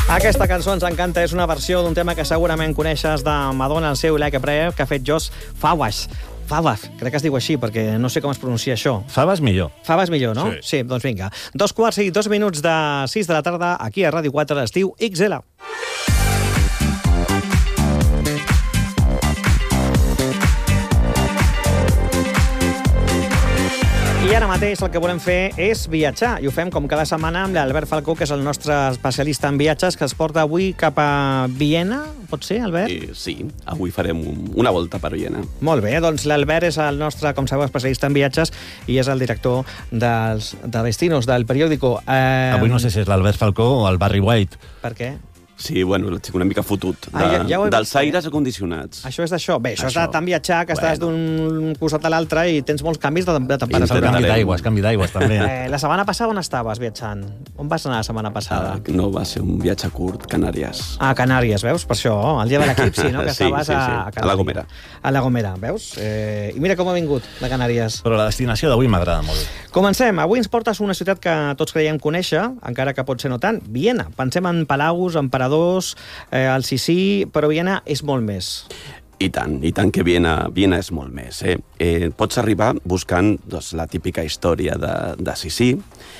Aquesta cançó ens encanta, és una versió d'un tema que segurament coneixes de Madonna, el seu Like a Prayer, que ha fet Josh Fawas. Fawas, crec que es diu així, perquè no sé com es pronuncia això. Faves millor. Faves millor, no? Sí. Sí, doncs vinga. 2:02 de 6 de la tarda, aquí a Ràdio 4, es diu XL. I ara mateix el que volem fer és viatjar, i ho fem com cada setmana amb l'Albert Falcó, que és el nostre especialista en viatges, que es porta avui cap a Viena, pot ser, Albert? Sí, avui farem una volta per Viena. Molt bé, doncs l'Albert és el nostre, com sabeu, especialista en viatges i és el director de Destinos, del periòdico. Avui no sé si és l'Albert Falcó o el Barry White. Per què? Sí, bueno, l'estic una mica fotut. Ja ho he dels vist, aires acondicionats. Això és d'això. Bé, això és Això. de tant viatjar que estàs d'un costat a l'altre i tens molts canvis de temperatura. Canvi d'aigües, també. La setmana passada on estaves viatjant? On vas anar la setmana passada? No va ser un viatge curt, Canàries. A Canàries, veus? Per això, el dia de l'eclipsi, no? Que Sí, estaves sí, sí. a Canàries. A La Gomera. A La Gomera, veus? I mira com ha vingut, de Canàries. Però la destinació d'avui m'agrada molt. Comencem. Avui ens portes una ciutat que tots creiem conèixer, encara que pot ser no tant, Viena. Pensem en palaus, emperadors, el Sissi, però Viena és molt més. I tant que Viena és molt més. Pots arribar buscant doncs, la típica història de Sissi,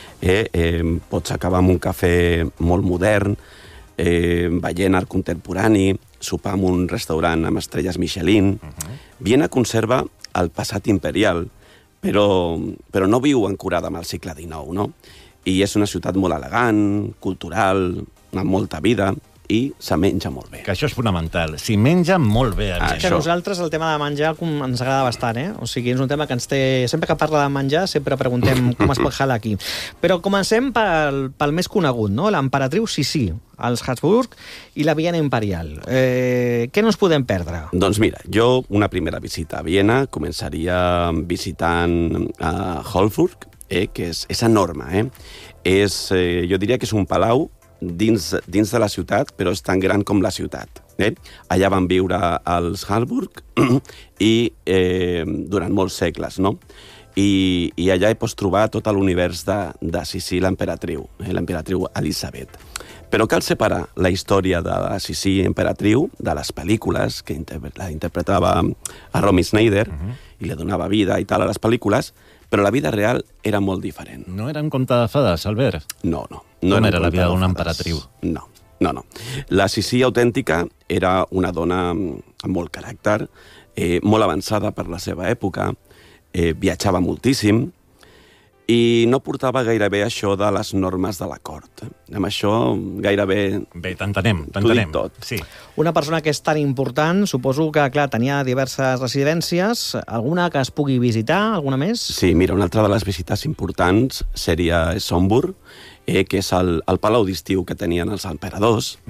pots acabar amb un cafè molt modern, veient art contemporani, sopar en un restaurant amb estrelles Michelin. Viena conserva el passat imperial, però no viu ancorada amb el segle XIX, no? I és una ciutat molt elegant, cultural, amb molta vida, i se menja molt bé. Que això és fonamental. S'hi menja molt bé. És que a nosaltres el tema de menjar ens agrada bastant, O sigui, és un tema que ens té... Sempre que parla de menjar, sempre preguntem com es pot jalar aquí. Però comencem pel més conegut, no? L'emperatriu Sissi, els Habsburg i la Viena imperial. Què no ens podem perdre? Doncs mira, jo una primera visita a Viena començaria visitant Hofburg, que és enorme, jo diria que és un palau dins de la ciutat, però és tan gran com la ciutat. Allà van viure els Habsburg i durant molts segles, no? I allà hi pots trobar tot l'univers de Sissi, l'emperatriu Elisabet. Però cal separar la història de la Sissi emperatriu de les pel·lícules, que la interpretava a Romy Schneider, i li donava vida i tal a les pel·lícules, però la vida real era molt diferent. No era un conte de fades, Albert? No. Com era la vida d'una emperatriu? No. La Sissi autèntica era una dona amb molt caràcter, molt avançada per la seva època, viatjava moltíssim, i no portava gairebé això de les normes de la cort. Amb això gairebé... Bé, t'entenem. T'ho dic tot. Sí. Una persona que és tan important, suposo que, clar, tenia diverses residències. Alguna que es pugui visitar? Alguna més? Sí, mira, una altra de les visites importants seria Schönbrunn, que és el palau d'estiu que tenien els emperadors.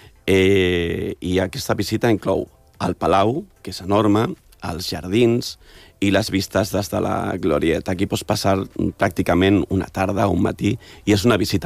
I aquesta visita inclou el palau, que és enorme, els jardins i les vistes des de la Glorieta. Aquí pots passar pràcticament una tarda o un matí i és una visita